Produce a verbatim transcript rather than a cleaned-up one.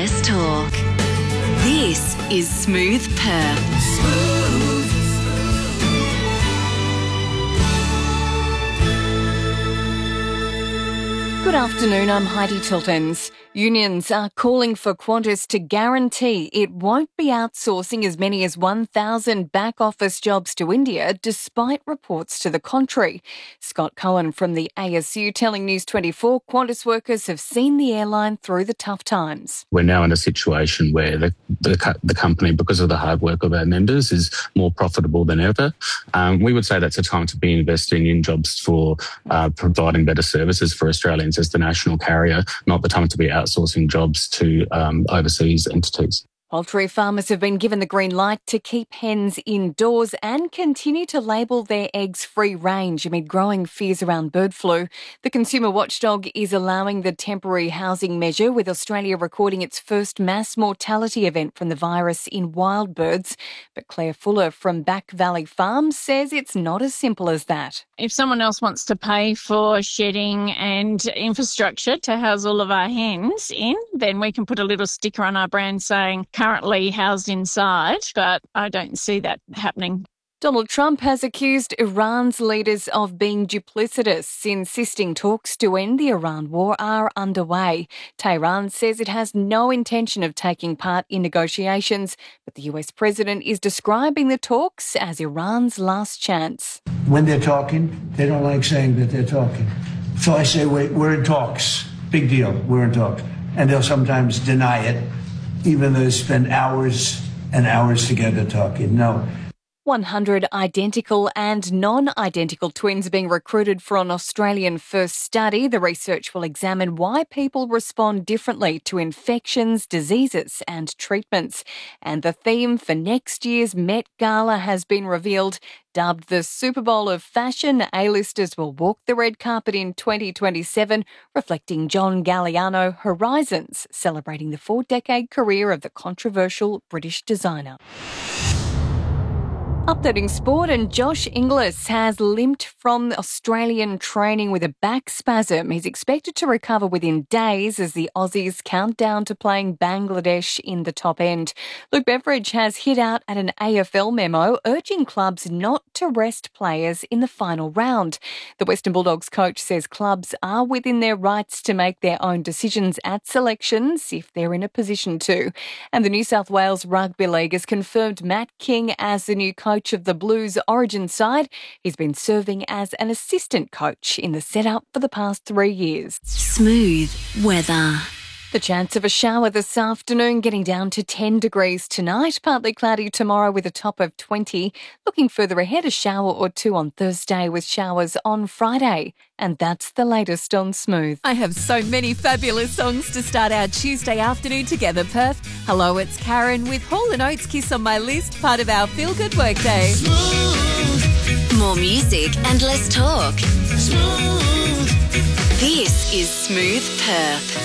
less talk. This is Smooth Perth. Smooth. Good afternoon, I'm Heidi Tiltons. Unions are calling for Qantas to guarantee it won't be outsourcing as many as one thousand back-office jobs to India, despite reports to the contrary. Scott Cohen from the A S U telling News twenty-four Qantas workers have seen the airline through the tough times. We're now in a situation where the, the, the company, because of the hard work of our members, is more profitable than ever. Um, we would say that's a time to be investing in jobs for uh, providing better services for Australians as the national carrier, not the time to be outsourcing jobs to um, overseas entities. Poultry farmers have been given the green light to keep hens indoors and continue to label their eggs free range amid growing fears around bird flu. The consumer watchdog is allowing the temporary housing measure, with Australia recording its first mass mortality event from the virus in wild birds. But Claire Fuller from Back Valley Farms says it's not as simple as that. If someone else wants to pay for shedding and infrastructure to house all of our hens in, then we can put a little sticker on our brand saying currently housed inside, but I don't see that happening. Donald Trump has accused Iran's leaders of being duplicitous, insisting talks to end the Iran war are underway. Tehran says it has no intention of taking part in negotiations, but the U S president is describing the talks as Iran's last chance. When they're talking, they don't like saying that they're talking. So I say, wait, we're in talks. Big deal, we're in talks. And they'll sometimes deny it, even though they spend hours and hours together talking. No. one hundred identical and non-identical twins being recruited for an Australian first study. The research will examine why people respond differently to infections, diseases and treatments. And the theme for next year's Met Gala has been revealed. Dubbed the Super Bowl of Fashion, A-listers will walk the red carpet in twenty twenty-seven, reflecting John Galliano Horizons, celebrating the four-decade career of the controversial British designer. Updating sport, and Josh Inglis has limped from Australian training with a back spasm. He's expected to recover within days as the Aussies count down to playing Bangladesh in the top end. Luke Beveridge has hit out at an A F L memo urging clubs not to rest players in the final round. The Western Bulldogs coach says clubs are within their rights to make their own decisions at selections if they're in a position to. And the New South Wales Rugby League has confirmed Matt King as the new coach of the Blues Origin side. He's been serving as an assistant coach in the setup for the past three years. Smooth weather. The chance of a shower this afternoon, getting down to ten degrees tonight. Partly cloudy tomorrow with a top of twenty. Looking further ahead, a shower or two on Thursday with showers on Friday. And that's the latest on Smooth. I have so many fabulous songs to start our Tuesday afternoon together, Perth. Hello, it's Karen with Hall and Oates Kiss on My List, part of our Feel Good Workday. Smooth. More music and less talk. Smooth. This is Smooth Perth.